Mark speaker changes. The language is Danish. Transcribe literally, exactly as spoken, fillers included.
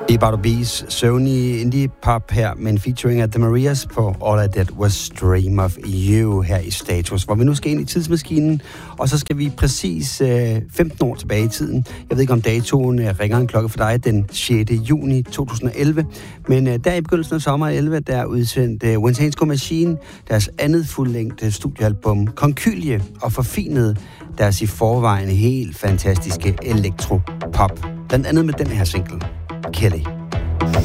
Speaker 1: About Bees, Sony Indie Pop her, men featuring af The Marias på All I Did Was Dream of You her i Status, hvor vi nu skal ind i tidsmaskinen, og så skal vi præcis øh, femten år tilbage i tiden. Jeg ved ikke, om datoen øh, ringer en klokke for dig den sjette juni to tusind og elleve, men øh, der i begyndelsen af sommer elleve, der udsendte øh, Winsensco Machine deres andet fuldlængde studiealbum Konkylie og forfinede deres i forvejen helt fantastiske elektropop. Blandt andet med den her single, Kelly.